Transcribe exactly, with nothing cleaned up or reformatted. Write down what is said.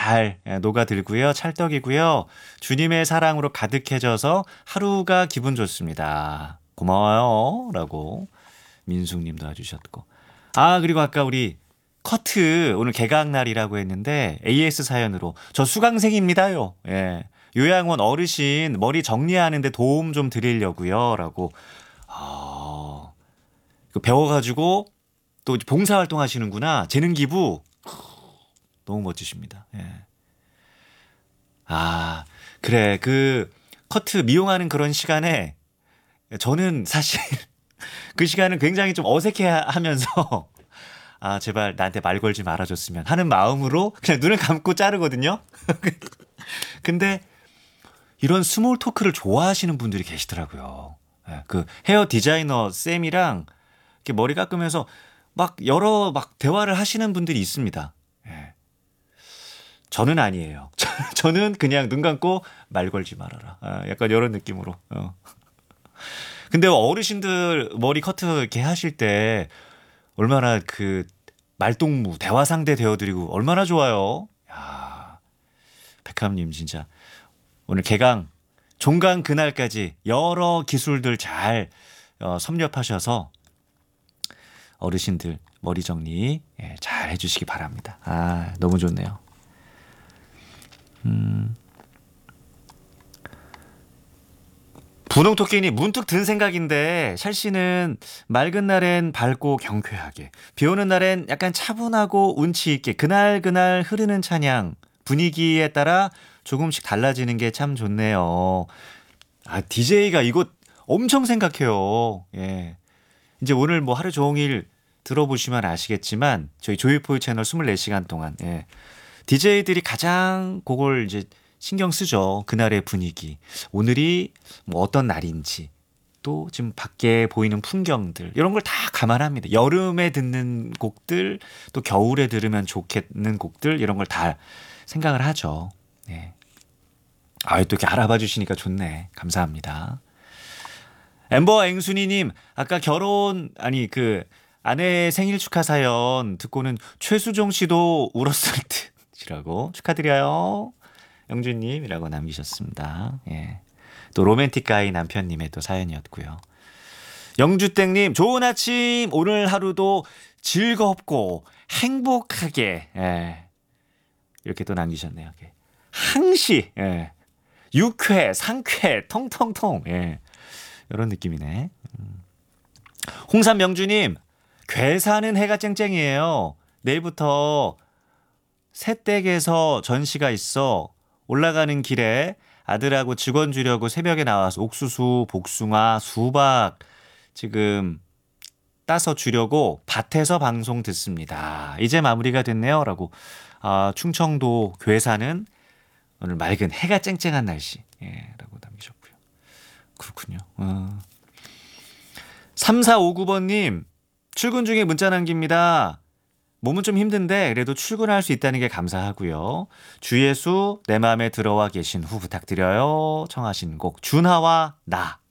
잘 녹아들고요. 찰떡이고요. 주님의 사랑으로 가득해져서 하루가 기분 좋습니다. 고마워요. 라고 민숙님도 해주셨고. 아, 그리고 아까 우리 커트 오늘 개강날이라고 했는데 에이에스 사연으로 저 수강생입니다요. 예. 요양원 어르신 머리 정리하는데 도움 좀 드리려고요. 라고. 아, 배워가지고 또 봉사활동 하시는구나. 재능기부. 너무 멋지십니다. 예. 아, 그래. 그 커트 미용하는 그런 시간에 저는 사실 그 시간은 굉장히 좀 어색해 하면서 아, 제발 나한테 말 걸지 말아줬으면 하는 마음으로 그냥 눈을 감고 자르거든요. 근데 이런 스몰 토크를 좋아하시는 분들이 계시더라고요. 예, 그 헤어 디자이너 쌤이랑 이렇게 머리 깎으면서 막 여러 막 대화를 하시는 분들이 있습니다. 예. 저는 아니에요. 저는 그냥 눈 감고 말 걸지 말아라. 아, 약간 이런 느낌으로. 어. 근데 어르신들 머리 커트 이렇게 하실 때 얼마나 그 말동무, 대화 상대 되어드리고 얼마나 좋아요. 야, 백함님 진짜 오늘 개강, 종강 그날까지 여러 기술들 잘 어, 섭렵하셔서 어르신들 머리 정리 예, 잘 해주시기 바랍니다. 아, 너무 좋네요. 음. 분홍토끼니 문득 든 생각인데 샬씨는 맑은 날엔 밝고 경쾌하게, 비 오는 날엔 약간 차분하고 운치 있게 그날 그날 흐르는 찬양 분위기에 따라 조금씩 달라지는 게 참 좋네요. 아, 디제이가 이거 엄청 생각해요. 예. 이제 오늘 뭐 하루 종일 들어보시면 아시겠지만 저희 조이포유 채널 이십사 시간 동안 예. 디제이들이 가장 그걸 이제 신경 쓰죠. 그날의 분위기. 오늘이 뭐 어떤 날인지 또 지금 밖에 보이는 풍경들 이런 걸 다 감안합니다. 여름에 듣는 곡들 또 겨울에 들으면 좋겠는 곡들 이런 걸 다 생각을 하죠. 네. 아, 또 이렇게 알아봐 주시니까 좋네. 감사합니다. 엠버 앵순이님 아까 결혼 아니 그 아내 생일 축하 사연 듣고는 최수종 씨도 울었을 듯이라고 축하드려요. 영준님이라고 남기셨습니다. 예. 또 로맨틱가이 남편님의 또 사연이었고요. 영주땡님 좋은 아침 오늘 하루도 즐겁고 행복하게 예. 이렇게 또 남기셨네요. 항시 예. 유쾌 상쾌 통통통 예. 이런 느낌이네. 음. 홍삼명주님 괴사는 해가 쨍쨍이에요. 내일부터 새댁에서 전시가 있어 올라가는 길에 아들하고 직원 주려고 새벽에 나와서 옥수수, 복숭아, 수박 지금 따서 주려고 밭에서 방송 듣습니다. 이제 마무리가 됐네요. 라고 아, 충청도 괴사는 오늘 맑은 해가 쨍쨍한 날씨 예, 라고 남기셨고요. 그렇군요. 어. 삼사오구 번님 출근 중에 문자 남깁니다. 몸은 좀 힘든데 그래도 출근할 수 있다는 게 감사하고요. 주예수 내 마음에 들어와 계신 후 부탁드려요. 청하신 곡 준하와 나